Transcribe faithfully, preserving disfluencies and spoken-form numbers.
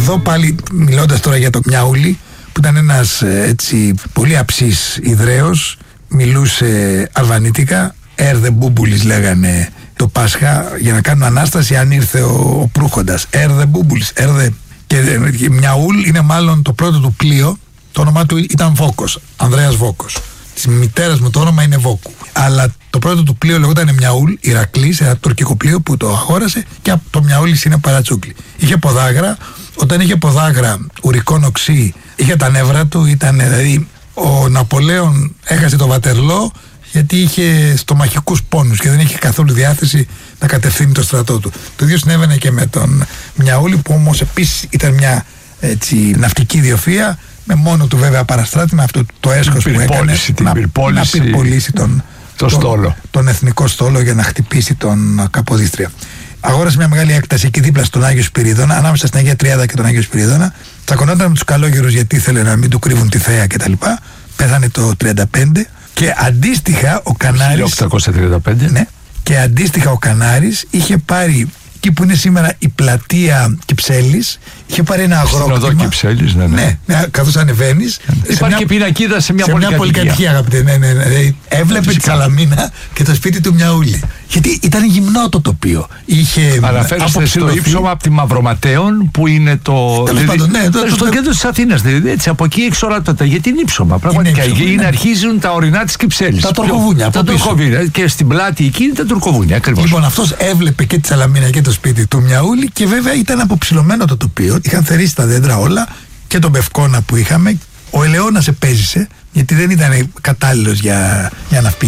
Εδώ πάλι μιλώντας τώρα για το Μιαούλι, που ήταν ένας έτσι πολύ αψής Ιδραίος, μιλούσε αλβανίτικα, έρδε μπούμπουλης λέγανε το Πάσχα για να κάνουν Ανάσταση αν ήρθε ο, ο Προύχοντας. Έρδε μπούμπουλης, έρδε. Και, και Μιαούλ είναι μάλλον το πρώτο του πλοίο, το όνομά του ήταν Βόκος, Ανδρέας Βόκος. Της μητέρας μου το όνομα είναι Βόκου. Αλλά το πρώτο του πλοίο λεγόταν Μιαούλ, Ηρακλής, ένα τουρκικό πλοίο που το αγόρασε και το Μιαούλις είναι παρατσούκλι. Είχε ποδάγρα, όταν είχε ποδάγρα ουρικό οξύ, είχε τα νεύρα του, ήταν δηλαδή ο Ναπολέον έχασε το Βατερλό γιατί είχε στομαχικούς πόνους και δεν είχε καθόλου διάθεση να κατευθύνει το στρατό του. Το ίδιο συνέβαινε και με τον Μιαούλη, που όμως επίσης ήταν μια έτσι, ναυτική ιδιοφυΐα, με μόνο του βέβαια παραστράτημα, αυτό το έσχος που έκανε να, να πυρπολίσει τον, το τον, στόλο. τον εθνικό στόλο για να χτυπήσει τον Καποδίστρια. Αγόρασε μια μεγάλη έκταση εκεί δίπλα στον Άγιο Σπυρίδωνα, ανάμεσα στην Αγία Τριάδα και τον Άγιο Σπυρίδωνα. Τσακωνόταν με τους καλόγερους γιατί ήθελε να μην του κρύβουν τη θέα κτλ. Πέθανε το τριάντα πέντε και αντίστοιχα ο Κανάρης. χίλια οκτακόσια τριάντα πέντε. Ναι, και αντίστοιχα ο Κανάρης είχε πάρει εκεί που είναι σήμερα η πλατεία Κυψέλης, είχε πάρει ένα αγρόκτημα. Στην οδό Κυψέλης, ναι, ναι. ναι καθώς ανεβαίνεις. Υπάρχει μια, και πινακίδα σε μια, σε μια πολυκατοικία, αγαπητέ. Ναι, ναι, ναι. Έβλεπε τη Σαλαμίνα και το σπίτι του Μιαούλη. Γιατί ήταν γυμνό το τοπίο. Είχε. Αναφέρεστε στο ύψωμα από τη Μαυροματέων που είναι το. Τέλος πάντων, ναι, το, στο το, το, κέντρο της Αθήνας. Δηλαδή, έτσι, από εκεί έξω όλα τα. Γιατί είναι ύψωμα. Πραγματικά. Είναι, ύψωμα, είναι, ναι. Αρχίζουν τα ορεινά της Κυψέλης. Τα τουρκοβούνια. Τα τουρκοβούνια. Και στην πλάτη εκεί είναι τα τουρκοβούνια. Ακριβώς. Λοιπόν, αυτός έβλεπε και τη Σαλαμίνα και το σπίτι του Μιαούλη και βέβαια ήταν αποψηλωμένο το τοπίο. Είχαν θερήσει τα δέντρα όλα και τον Πευκόνα που είχαμε. Ο ελαιώνας επέζησε γιατί δεν ήταν κατάλληλος για, για ναυπηγείο.